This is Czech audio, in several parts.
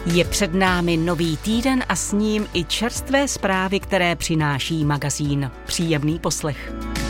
Je před námi nový týden a s ním i čerstvé zprávy, které přináší magazín. Příjemný poslech.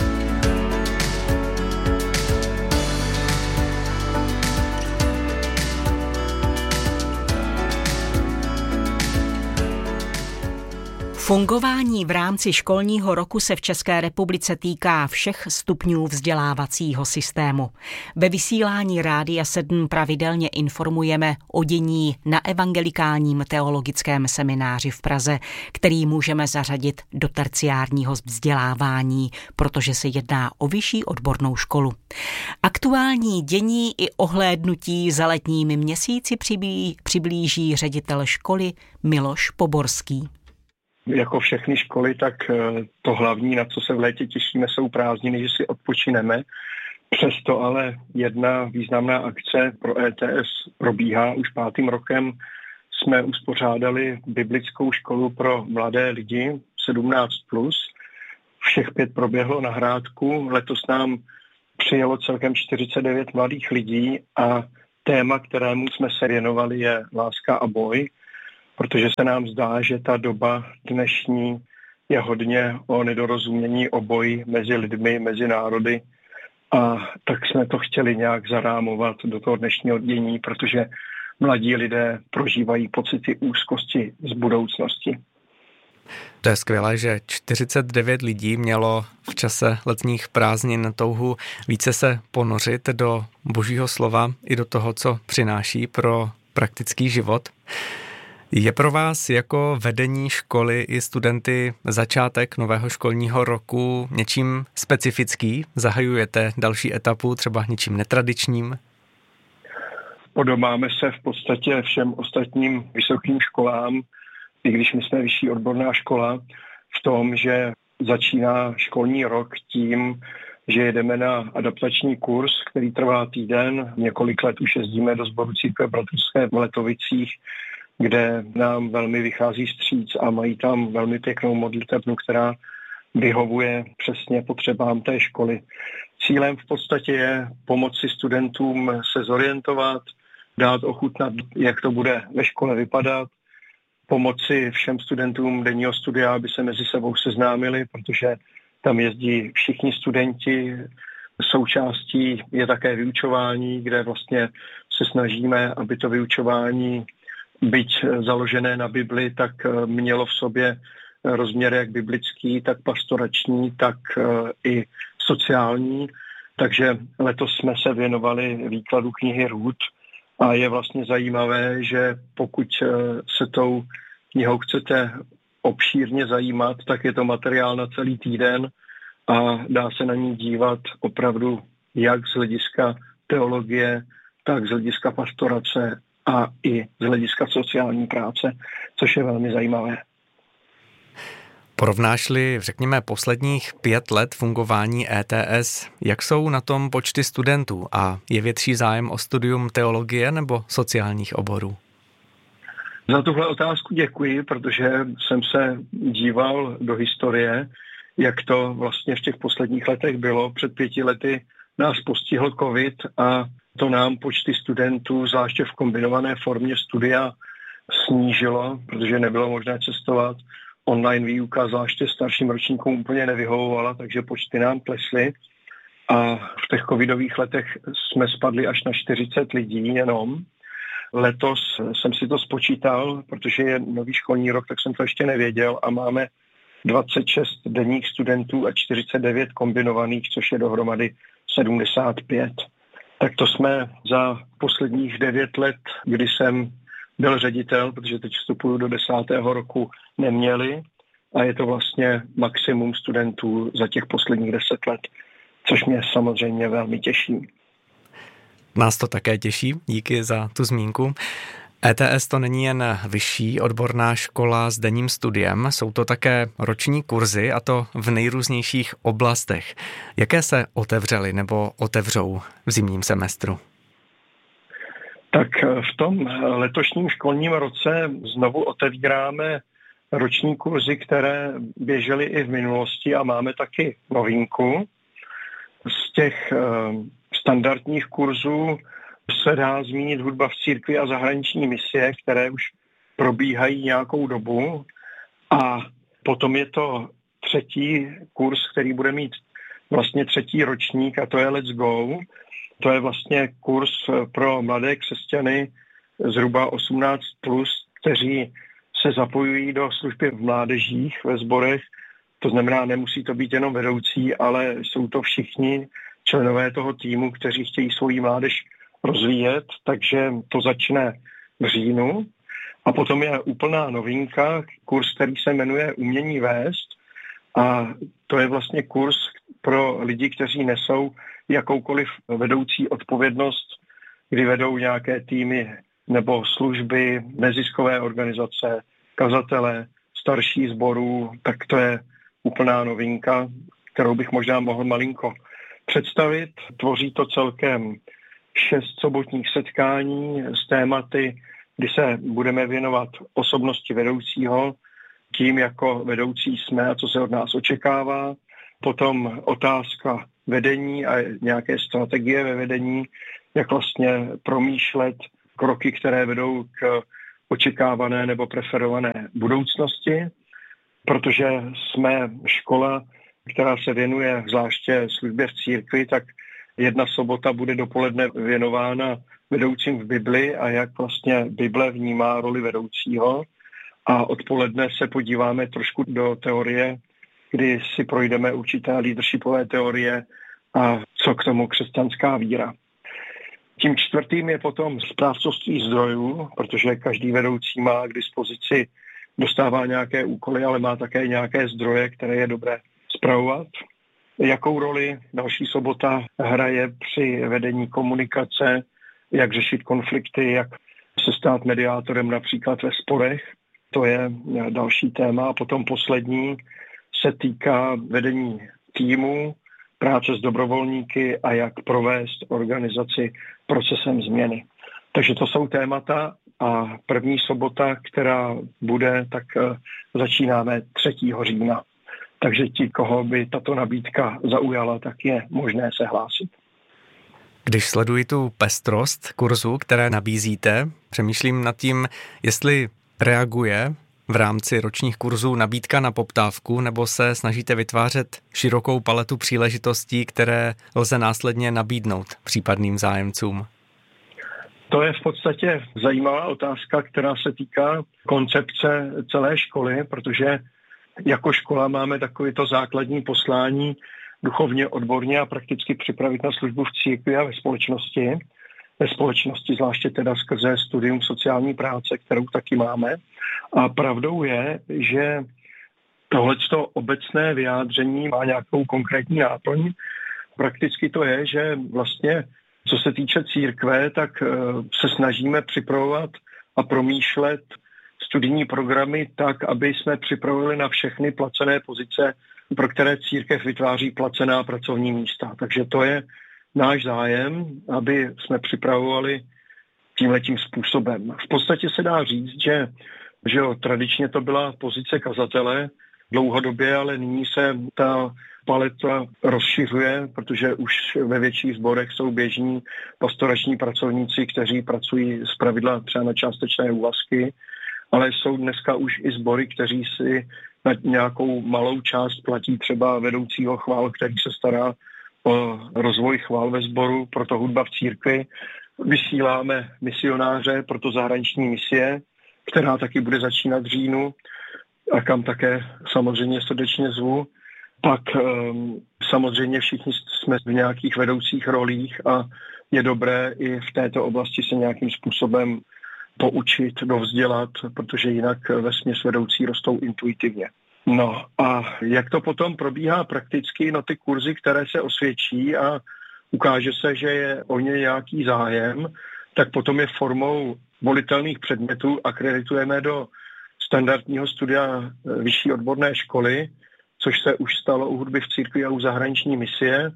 Fungování v rámci školního roku se v České republice týká všech stupňů vzdělávacího systému. Ve vysílání Rádia 7 pravidelně informujeme o dění na evangelikálním teologickém semináři v Praze, který můžeme zařadit do terciárního vzdělávání, protože se jedná o vyšší odbornou školu. Aktuální dění i ohlédnutí za letními měsíci přiblíží ředitel školy Miloš Poborský. Jako všechny školy, tak to hlavní, na co se v létě těšíme, jsou prázdniny, že si odpočineme. Přesto ale jedna významná akce pro ETS probíhá už 5. rokem. Jsme uspořádali biblickou školu pro mladé lidi 17+. Všech 5 proběhlo na Hrádku. Letos nám přijelo celkem 49 mladých lidí a téma, kterému jsme se věnovali, je láska a boj. Protože se nám zdá, že ta doba dnešní je hodně o nedorozumění, o boji mezi lidmi, mezi národy. A tak jsme to chtěli nějak zarámovat do toho dnešního dění, protože mladí lidé prožívají pocity úzkosti z budoucnosti. To je skvělé, že 49 lidí mělo v čase letních prázdnin touhu více se ponořit do Božího slova i do toho, co přináší pro praktický život. Je pro vás jako vedení školy i studenty začátek nového školního roku něčím specifický? Zahajujete další etapu třeba něčím netradičním? Podobáme se v podstatě všem ostatním vysokým školám, i když my jsme vyšší odborná škola, v tom, že začíná školní rok tím, že jedeme na adaptační kurz, který trvá týden. Několik let už jezdíme do Sboru Církve bratrské v Letovicích, kde nám velmi vychází vstříc a mají tam velmi pěknou modlitebnu, která vyhovuje přesně potřebám té školy. Cílem v podstatě je pomoci studentům se zorientovat, dát ochutnat, jak to bude ve škole vypadat, pomoci všem studentům denního studia, aby se mezi sebou seznámili, protože tam jezdí všichni studenti. Součástí je také vyučování, kde vlastně se snažíme, aby to vyučování, byť založené na Bibli, tak mělo v sobě rozměr jak biblický, tak pastorační, tak i sociální. Takže letos jsme se věnovali výkladu knihy Rút a je vlastně zajímavé, že pokud se tou knihou chcete obšírně zajímat, tak je to materiál na celý týden a dá se na ní dívat opravdu jak z hlediska teologie, tak z hlediska pastorace a i z hlediska sociální práce, což je velmi zajímavé. Porovnáš-li, řekněme, posledních 5 let fungování ETS, jak jsou na tom počty studentů a je větší zájem o studium teologie nebo sociálních oborů? Za tuhle otázku děkuji, protože jsem se díval do historie, jak to vlastně v těch posledních letech bylo. Před 5 lety nás postihl covid a to nám počty studentů, zvláště v kombinované formě studia, snížilo, protože nebylo možné cestovat. Online výuka, zvláště starším ročníkům, úplně nevyhovovala, takže počty nám klesly. A v těch covidových letech jsme spadli až na 40 lidí jenom. Letos jsem si to spočítal, protože je nový školní rok, tak jsem to ještě nevěděl a máme 26 denních studentů a 49 kombinovaných, což je dohromady 75. Tak to jsme za posledních 9 let, kdy jsem byl ředitel, protože teď vstupuju do 10. roku, neměli a je to vlastně maximum studentů za těch posledních 10 let, což mě samozřejmě velmi těší. Nás to také těší, díky za tu zmínku. ETS to není jen vyšší odborná škola s denním studiem, jsou to také roční kurzy a to v nejrůznějších oblastech. Jaké se otevřely nebo otevřou v zimním semestru? Tak v tom letošním školním roce znovu otevíráme roční kurzy, které běžely i v minulosti a máme taky novinku. Z těch standardních kurzů se dá zmínit hudba v církvi a zahraniční misie, které už probíhají nějakou dobu a potom je to třetí kurz, který bude mít vlastně třetí ročník a to je Let's Go. To je vlastně kurz pro mladé křesťany zhruba 18+, kteří se zapojují do služby v mládežích, ve sborech. To znamená, nemusí to být jenom vedoucí, ale jsou to všichni členové toho týmu, kteří chtějí svoji mládež rozvíjet, takže to začne v říjnu. A potom je úplná novinka, kurz, který se jmenuje Umění vést. A to je vlastně kurz pro lidi, kteří nesou jakoukoliv vedoucí odpovědnost, kdy vedou nějaké týmy nebo služby, neziskové organizace, kazatele, starší sborů, tak to je úplná novinka, kterou bych možná mohl malinko představit. Tvoří to celkem 6 sobotních setkání s tématy, kdy se budeme věnovat osobnosti vedoucího, tím, jako vedoucí jsme a co se od nás očekává. Potom otázka vedení a nějaké strategie ve vedení, jak vlastně promýšlet kroky, které vedou k očekávané nebo preferované budoucnosti, protože jsme škola, která se věnuje zvláště službě v církvi, tak jedna sobota bude dopoledne věnována vedoucím v Bibli a jak vlastně Bible vnímá roli vedoucího. A odpoledne se podíváme trošku do teorie, kdy si projdeme určité leadershipové teorie a co k tomu křesťanská víra. Tím čtvrtým je potom správcovství zdrojů, protože každý vedoucí má k dispozici, dostává nějaké úkoly, ale má také nějaké zdroje, které je dobré spravovat. Jakou roli další sobota hraje při vedení komunikace, jak řešit konflikty, jak se stát mediátorem například ve sporech. To je další téma. A potom poslední se týká vedení týmu, práce s dobrovolníky a jak provést organizaci procesem změny. Takže to jsou témata a první sobota, která bude, tak začínáme 3. října. Takže ti, koho by tato nabídka zaujala, tak je možné se hlásit. Když sleduji tu pestrost kurzu, které nabízíte, přemýšlím nad tím, jestli reaguje v rámci ročních kurzů nabídka na poptávku, nebo se snažíte vytvářet širokou paletu příležitostí, které lze následně nabídnout případným zájemcům? To je v podstatě zajímavá otázka, která se týká koncepce celé školy, protože jako škola máme takovéto základní poslání duchovně, odborně a prakticky připravit na službu v církvi a ve společnosti. Ve společnosti zvláště teda skrze studium sociální práce, kterou taky máme. A pravdou je, že tohleto obecné vyjádření má nějakou konkrétní náplň. Prakticky to je, že vlastně co se týče církve, tak se snažíme připravovat a promýšlet studijní programy tak, aby jsme připravili na všechny placené pozice, pro které církev vytváří placená pracovní místa. Takže to je náš zájem, aby jsme připravovali tímhletím způsobem. V podstatě se dá říct, že tradičně to byla pozice kazatele dlouhodobě, ale nyní se ta paleta rozšiřuje, protože už ve větších sborech jsou běžní pastorační pracovníci, kteří pracují zpravidla třeba na částečné úvazky, ale jsou dneska už i sbory, kteří si na nějakou malou část platí třeba vedoucího chvál, který se stará o rozvoj chvál ve sboru, proto hudba v církvi. Vysíláme misionáře, proto zahraniční misie, která taky bude začínat v říjnu a kam také samozřejmě srdečně zvu. Pak samozřejmě všichni jsme v nějakých vedoucích rolích a je dobré i v této oblasti se nějakým způsobem poučit, dovzdělat, protože jinak vesměs vedoucí rostou intuitivně. No a jak to potom probíhá prakticky, no ty kurzy, které se osvědčí a ukáže se, že je o ně nějaký zájem, tak potom je formou volitelných předmětů akreditujeme do standardního studia vyšší odborné školy, což se už stalo u hudby v církvi a u zahraniční misie.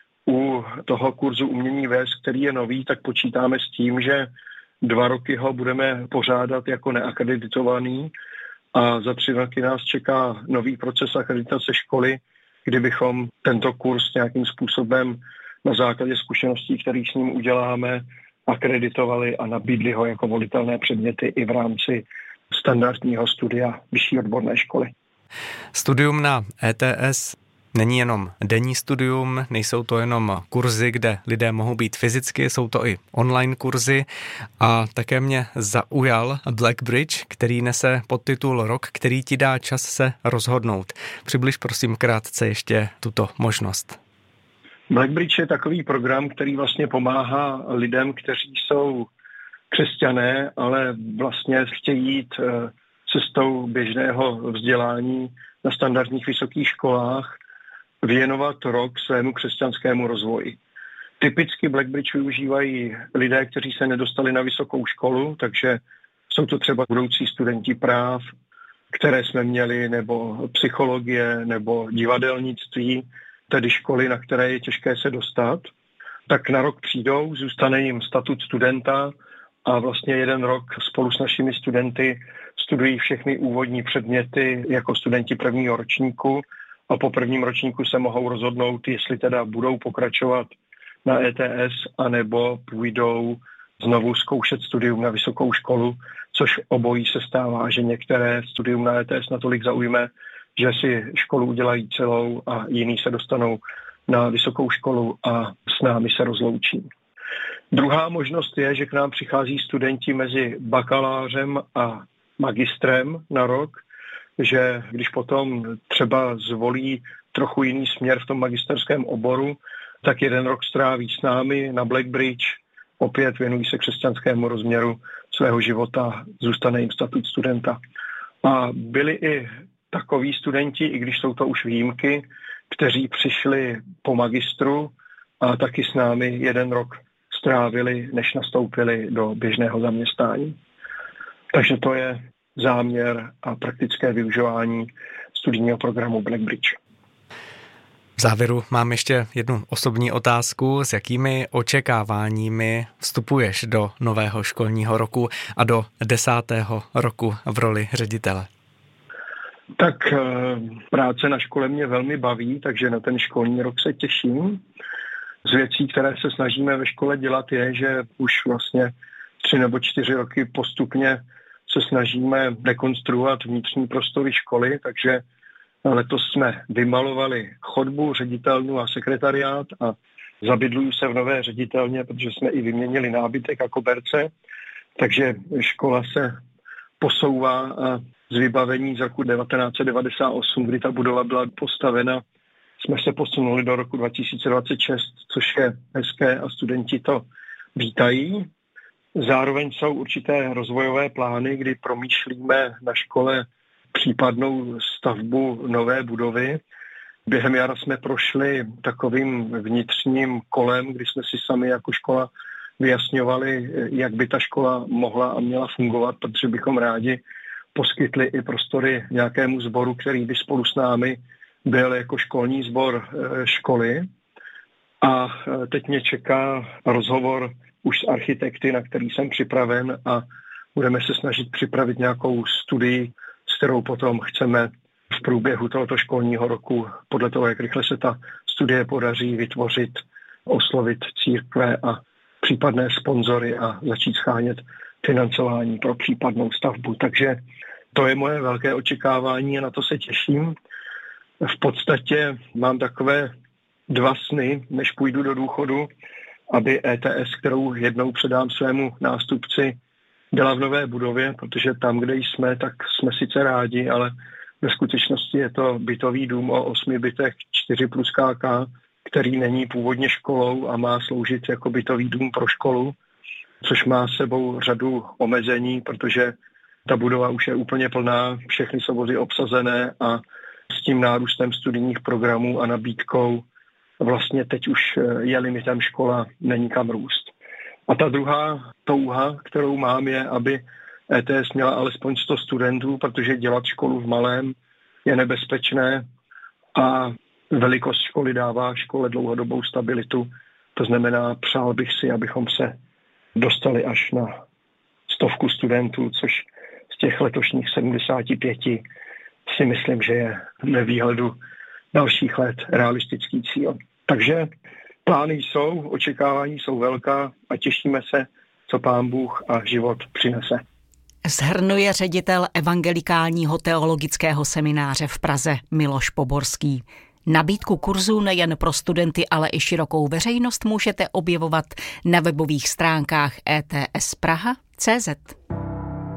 U toho kurzu Umění vést, který je nový, tak počítáme s tím, že 2 roky ho budeme pořádat jako neakreditovaný a za 3 roky nás čeká nový proces akreditace školy, kdy bychom tento kurz nějakým způsobem na základě zkušeností, které s ním uděláme, akreditovali a nabídli ho jako volitelné předměty i v rámci standardního studia vyšší odborné školy. Studium na ETS není jenom denní studium, nejsou to jenom kurzy, kde lidé mohou být fyzicky, jsou to i online kurzy a také mě zaujal Blackbridge, který nese podtitul Rok, který ti dá čas se rozhodnout. Přibliž prosím krátce ještě tuto možnost. Blackbridge je takový program, který vlastně pomáhá lidem, kteří jsou křesťané, ale vlastně chtějí jít cestou běžného vzdělání na standardních vysokých školách, věnovat rok svému křesťanskému rozvoji. Typicky Blackbridge využívají lidé, kteří se nedostali na vysokou školu, takže jsou to třeba budoucí studenti práv, které jsme měli, nebo psychologie, nebo divadelnictví, tedy školy, na které je těžké se dostat. Tak na rok přijdou, zůstane jim statut studenta a vlastně jeden rok spolu s našimi studenty studují všechny úvodní předměty jako studenti prvního ročníku a po prvním ročníku se mohou rozhodnout, jestli teda budou pokračovat na ETS anebo půjdou znovu zkoušet studium na vysokou školu, což obojí se stává, že některé studium na ETS natolik zaujme, že si školu udělají celou a jiní se dostanou na vysokou školu a s námi se rozloučí. Druhá možnost je, že k nám přichází studenti mezi bakalářem a magistrem na rok, že když potom třeba zvolí trochu jiný směr v tom magisterském oboru, tak jeden rok stráví s námi na Blackbridge, opět věnují se křesťanskému rozměru svého života, zůstane jim statut studenta. A byli i takoví studenti, i když jsou to už výjimky, kteří přišli po magistru a taky s námi jeden rok strávili, než nastoupili do běžného zaměstnání. Takže to je záměr a praktické využívání studijního programu Blackbridge. V závěru mám ještě jednu osobní otázku. S jakými očekáváními vstupuješ do nového školního roku a do 10. roku v roli ředitele? Tak práce na škole mě velmi baví, takže na ten školní rok se těším. Z věcí, které se snažíme ve škole dělat, je, že už vlastně 3 nebo 4 roky postupně se snažíme dekonstruovat vnitřní prostory školy, takže letos jsme vymalovali chodbu, ředitelnu a sekretariát a zabydluju se v nové ředitelně, protože jsme i vyměnili nábytek a koberce, takže škola se posouvá a z vybavení z roku 1998, kdy ta budova byla postavena, jsme se posunuli do roku 2026, což je hezké a studenti to vítají. Zároveň jsou určité rozvojové plány, kdy promýšlíme na škole případnou stavbu nové budovy. Během jara jsme prošli takovým vnitřním kolem, kdy jsme si sami jako škola vyjasňovali, jak by ta škola mohla a měla fungovat, protože bychom rádi poskytli i prostory nějakému sboru, který by spolu s námi byl jako školní sbor školy. A teď mě čeká rozhovor už s architekty, na který jsem připraven a budeme se snažit připravit nějakou studii, s kterou potom chceme v průběhu tohoto školního roku, podle toho, jak rychle se ta studie podaří, vytvořit, oslovit církve a případné sponzory a začít schánět financování pro případnou stavbu. Takže to je moje velké očekávání a na to se těším. V podstatě mám takové 2 sny, než půjdu do důchodu, aby ETS, kterou jednou předám svému nástupci, byla v nové budově, protože tam, kde jsme, tak jsme sice rádi, ale ve skutečnosti je to bytový dům o 8 bytech 4+ KK, který není původně školou a má sloužit jako bytový dům pro školu, což má sebou řadu omezení, protože ta budova už je úplně plná, všechny jsou vozy obsazené a s tím nárůstem studijních programů a nabídkou vlastně teď už je limitem škola, není kam růst. A ta druhá touha, kterou mám, je, aby ETS měla alespoň 100 studentů, protože dělat školu v malém je nebezpečné a velikost školy dává škole dlouhodobou stabilitu. To znamená, přál bych si, abychom se dostali až na 100 studentů, což z těch letošních 75 si myslím, že je ve výhledu dalších let realistický cíl. Takže plány jsou, očekávání jsou velká a těšíme se, co Pán Bůh a život přinese. Shrnuje ředitel Evangelikálního teologického semináře v Praze Miloš Poborský. Nabídku kurzů nejen pro studenty, ale i širokou veřejnost můžete objevovat na webových stránkách ETS Praha.cz.